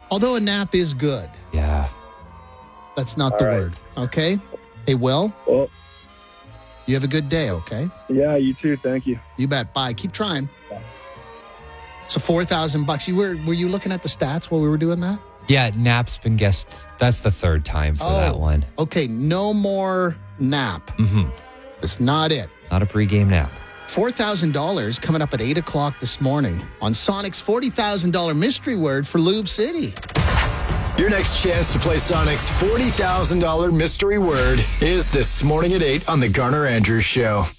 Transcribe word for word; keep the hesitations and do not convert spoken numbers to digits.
Although a nap is good. Yeah. That's not All the right. word. Okay? Hey, Will, Well, you have a good day, okay? yeah, you too. Thank you. You bet. Bye. Keep trying. So four thousand bucks. You were were you looking at the stats while we were doing that? Yeah, nap's been guessed. That's the third time for that Oh. one. Okay, no more nap. Mm-hmm. That's not it. Not a pregame nap. four thousand dollars coming up at eight o'clock this morning on Sonic's forty thousand dollars mystery word for Lube City. Your next chance to play Sonic's forty thousand dollars mystery word is this morning at eight on The Garner Andrews Show.